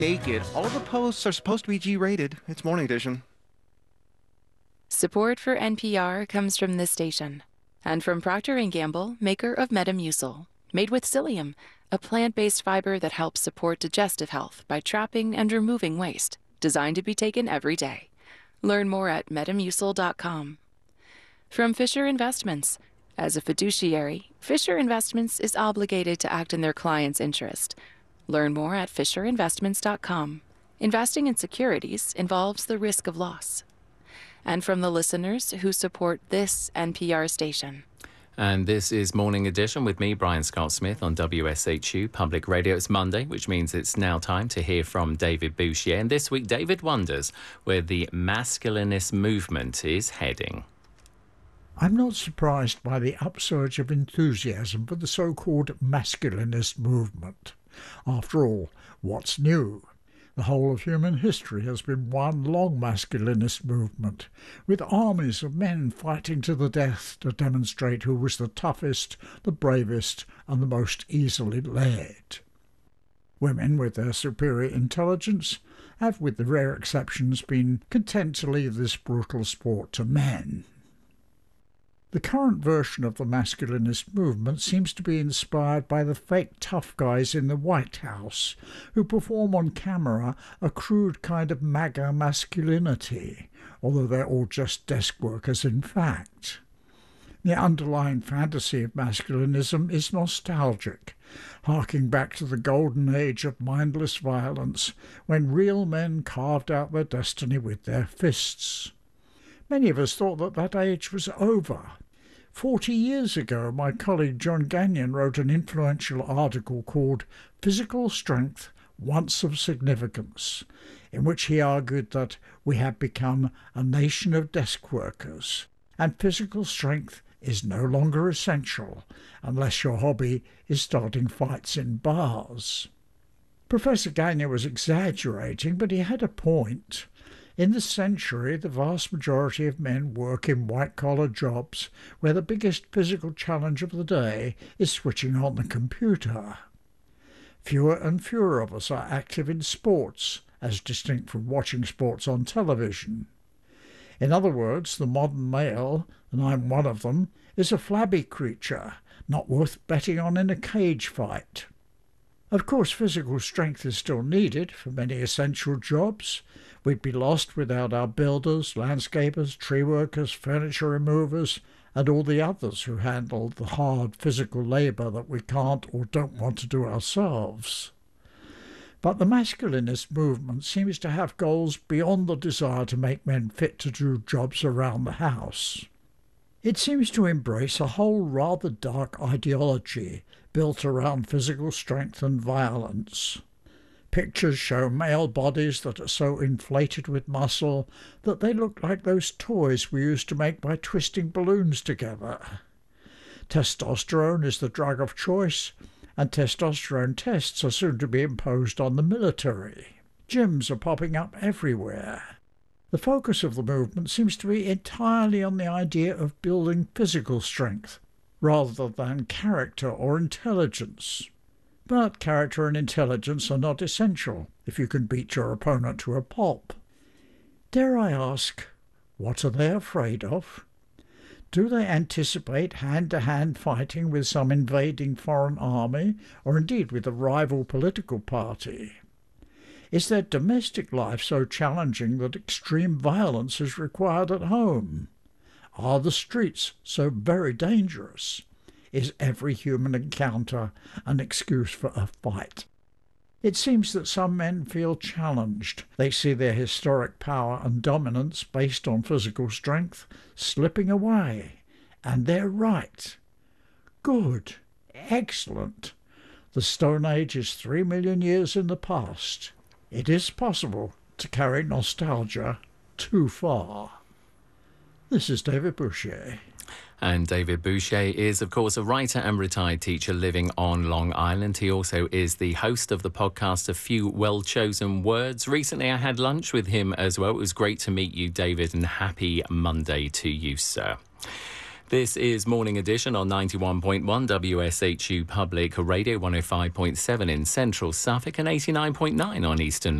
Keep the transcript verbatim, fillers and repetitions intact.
Naked. All the posts are supposed to be G-rated. It's Morning Edition. Support for N P R comes from this station and from Procter and Gamble, maker of Metamucil, made with psyllium, a plant-based fiber that helps support digestive health by trapping and removing waste, designed to be taken every day. Learn more at metamucil dot com. From Fisher Investments. As a fiduciary, Fisher Investments is obligated to act in their client's interest. Learn more at fisher investments dot com. Investing in securities involves the risk of loss. And from the listeners who support this N P R station. And this is Morning Edition with me, Brian Scott Smith, on W S H U Public Radio. It's Monday, which means it's now time to hear from David Bouchier. And this week, David wonders where the masculinist movement is heading. I'm not surprised by the upsurge of enthusiasm for the so-called masculinist movement. After all, what's new? The whole of human history has been one long masculinist movement, with armies of men fighting to the death to demonstrate who was the toughest, the bravest, and the most easily led. Women, with their superior intelligence, have, with the rare exceptions, been content to leave this brutal sport to men. The current version of the masculinist movement seems to be inspired by the fake tough guys in the White House who perform on camera a crude kind of MAGA masculinity, although they're all just desk workers in fact. The underlying fantasy of masculinism is nostalgic, harking back to the golden age of mindless violence when real men carved out their destiny with their fists. Many of us thought that that age was over. Forty years ago, my colleague John Gagnon wrote an influential article called Physical Strength, Once of Significance, in which he argued that we have become a nation of desk workers, and physical strength is no longer essential unless your hobby is starting fights in bars. Professor Gagnon was exaggerating, but he had a point. In this century, the vast majority of men work in white-collar jobs where the biggest physical challenge of the day is switching on the computer. Fewer and fewer of us are active in sports, as distinct from watching sports on television. In other words, the modern male, and I'm one of them, is a flabby creature, not worth betting on in a cage fight. Of course, physical strength is still needed for many essential jobs. We'd be lost without our builders, landscapers, tree workers, furniture removers, and all the others who handle the hard physical labour that we can't or don't want to do ourselves. But the masculinist movement seems to have goals beyond the desire to make men fit to do jobs around the house. It seems to embrace a whole rather dark ideology built around physical strength and violence. Pictures show male bodies that are so inflated with muscle that they look like those toys we used to make by twisting balloons together. Testosterone is the drug of choice, and testosterone tests are soon to be imposed on the military. Gyms are popping up everywhere. The focus of the movement seems to be entirely on the idea of building physical strength, rather than character or intelligence. But character and intelligence are not essential if you can beat your opponent to a pulp. Dare I ask, what are they afraid of? Do they anticipate hand-to-hand fighting with some invading foreign army, or indeed with a rival political party? Is their domestic life so challenging that extreme violence is required at home? Are the streets so very dangerous? Is every human encounter an excuse for a fight? It seems that some men feel challenged. They see their historic power and dominance based on physical strength slipping away. And they're right. Good. Excellent. The Stone Age is three million years in the past. It is possible to carry nostalgia too far. This is David Bouchier. And David Bouchier is, of course, a writer and retired teacher living on Long Island. He also is the host of the podcast A Few Well-Chosen Words. Recently, I had lunch with him as well. It was great to meet you, David, and happy Monday to you, sir. This is Morning Edition on ninety-one point one W S H U Public Radio, one oh five point seven in central Suffolk and eighty-nine point nine on eastern